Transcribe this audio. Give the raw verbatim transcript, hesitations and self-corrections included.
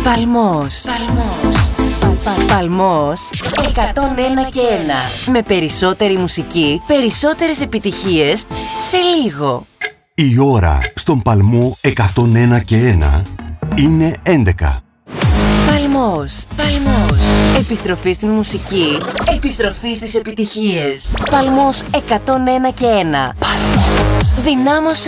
Παλμός. Παλμός. Παλμός εκατόν ένα και ένα. Με περισσότερη μουσική, περισσότερες επιτυχίες σε λίγο. Η ώρα στον Παλμό εκατόν ένα και ένα είναι έντεκα. Παλμός. Παλμός. Επιστροφή στην μουσική. Επιστροφή στις επιτυχίες. Παλμός εκατόν ένα και ένα. Παλμός. Δυνάμωσε